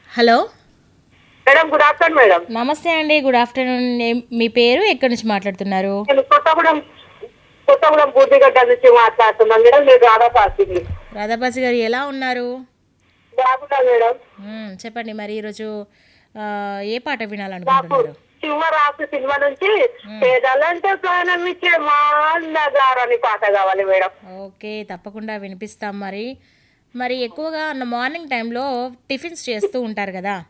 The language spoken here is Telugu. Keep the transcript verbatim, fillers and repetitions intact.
Hello. Madam good afternoon madam. నమస్తే అండి. Good afternoon. ఏం- మీ పేరు ఎక్కడి నుంచి మాట్లాడుతున్నారు? నేను కొత్తగూడెం కొత్తగూడెం బూర్దిగడ్డ నుంచి మాట్లాడుతున్నాను మేడం. మీరు రాధా పార్టీకి రాధాబాసి గారు ఎలా ఉన్నారు? బాగున్నా మేడం. మ్మ్, చెప్పండి మరి ఈరోజు ఆ, ఏ పాట నాకు వినాలనుకుంటున్నారు? శివరాత్రి సినిమా నుంచి పేదలంటే ప్రాణం ఇచ్చే మా అన్నగారు అని పాట కావాలి మేడం. ఓకే, తప్పకుండా వినిపిస్తాం. మరి మరి ఎక్కువగా మార్నింగ్ టైంలో టిఫిన్స్ చేస్తూ ఉంటారు కదా,